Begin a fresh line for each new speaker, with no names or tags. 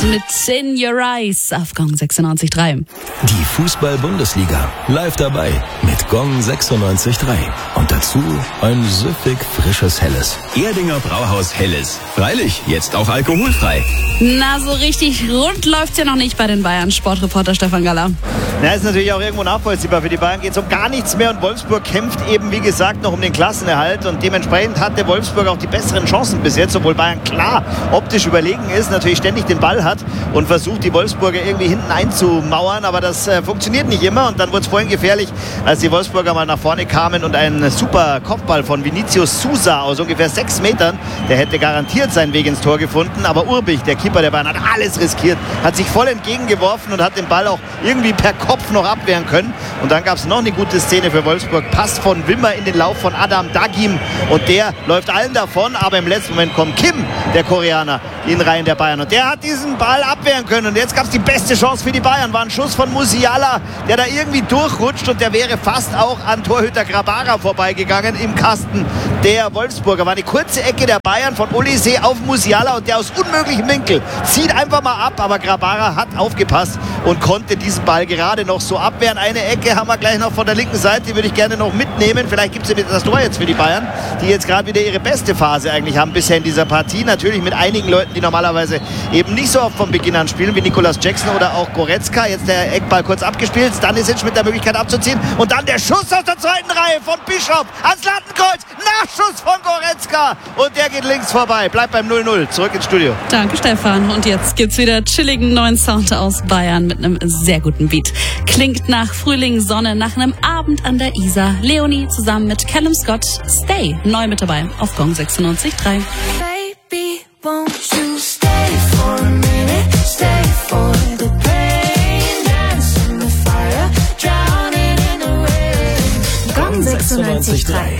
mit In Your Eyes auf Gong 96.3.
Die Fußball-Bundesliga live dabei mit Gong 96.3. Und dazu ein süffig frisches Helles.
Erdinger Brauhaus Helles. Freilich, jetzt auch alkoholfrei.
Na, so richtig rund läuft's ja noch nicht bei den Bayern. Sportreporter Stefan Galler.
Ja, ist natürlich auch irgendwo nachvollziehbar. Für die Bayern geht es um gar nichts mehr und Wolfsburg kämpft eben, wie gesagt, noch um den Klassenerhalt und dementsprechend hatte Wolfsburg auch die besseren Chancen bis jetzt, obwohl Bayern klar optisch überlegen ist, natürlich ständig den Ball hat und versucht, die Wolfsburger irgendwie hinten einzumauern, aber das funktioniert nicht immer und dann wurde es vorhin gefährlich, als die Wolfsburger mal nach vorne kamen und ein super Kopfball von Vinicius Sousa aus ungefähr 6 Metern, der hätte garantiert seinen Weg ins Tor gefunden, aber Urbich, der Keeper der Bayern, hat alles riskiert, hat sich voll entgegengeworfen und hat den Ball auch irgendwie per Kopf noch abwehren können. Und dann gab es noch eine gute Szene für Wolfsburg. Pass von Wimmer in den Lauf von Adam Dagim. Und der läuft allen davon. Aber im letzten Moment kommt Kim, der Koreaner, in Reihen der Bayern. Und der hat diesen Ball abwehren können. Und jetzt gab es die beste Chance für die Bayern. War ein Schuss von Musiala, der da irgendwie durchrutscht. Und der wäre fast auch an Torhüter Grabara vorbeigegangen im Kasten der Wolfsburger. War eine kurze Ecke der Bayern von Olise auf Musiala. Und der aus unmöglichem Winkel zieht einfach mal ab. Aber Grabara hat aufgepasst und konnte diesen Ball gerade noch so abwehren. Eine Ecke haben wir gleich noch von der linken Seite, die würde ich gerne noch mitnehmen. Vielleicht gibt es ja das Tor jetzt für die Bayern, die jetzt gerade wieder ihre beste Phase eigentlich haben bisher in dieser Partie. Natürlich mit einigen Leuten, die normalerweise eben nicht so oft von Beginn an spielen, wie Nicolas Jackson oder auch Goretzka. Jetzt der Eckball kurz abgespielt, Stanisic mit der Möglichkeit abzuziehen und dann der Schuss aus der zweiten Reihe von Bischof ans Lattenkreuz. Nachschuss von Goretzka und der geht links vorbei. Bleibt beim 0-0. Zurück ins Studio.
Danke, Stefan. Und jetzt gibt's wieder chilligen neuen Sound aus Bayern mit einem sehr guten Beat. Klingt nach Frühling, Sonne, nach einem Abend an der Isar. Leonie zusammen mit Callum Scott. Stay, neu mit dabei auf Gong 96.3.
Baby, won't you stay for a minute? Stay for the pain, dance in the fire, drowning in the rain. Gong 96.3.